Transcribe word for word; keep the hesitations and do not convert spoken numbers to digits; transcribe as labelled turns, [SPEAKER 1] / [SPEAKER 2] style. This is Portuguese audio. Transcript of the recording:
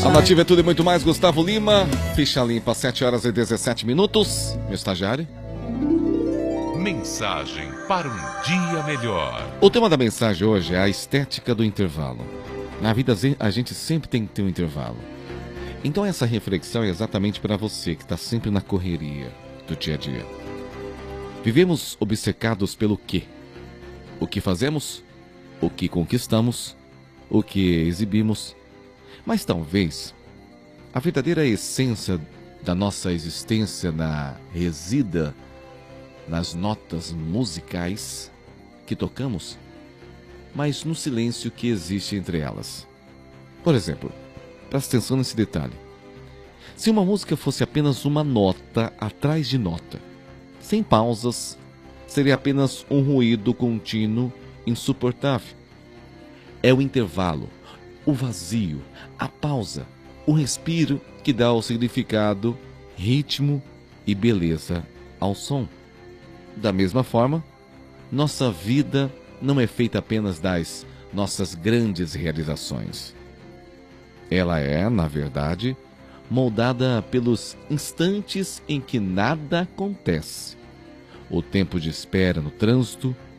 [SPEAKER 1] A Nativa é tudo e muito mais. Gustavo Lima, ficha limpa, sete horas e dezessete minutos. Meu estagiário.
[SPEAKER 2] Mensagem para um dia melhor.
[SPEAKER 1] O tema da mensagem hoje é a estética do intervalo. Na vida a gente sempre tem que ter um intervalo. Então essa reflexão é exatamente para você que está sempre na correria do dia a dia. Vivemos obcecados pelo quê? O que fazemos? O que conquistamos? O que exibimos? Mas talvez a verdadeira essência da nossa existência na resida nas notas musicais que tocamos, mas no silêncio que existe entre elas. Por exemplo, presta atenção nesse detalhe. Se uma música fosse apenas uma nota atrás de nota, sem pausas, seria apenas um ruído contínuo insuportável. É o intervalo, o vazio, a pausa, o respiro que dá o significado, ritmo e beleza ao som. Da mesma forma, nossa vida não é feita apenas das nossas grandes realizações. Ela é, na verdade, moldada pelos instantes em que nada acontece. O tempo de espera no trânsito,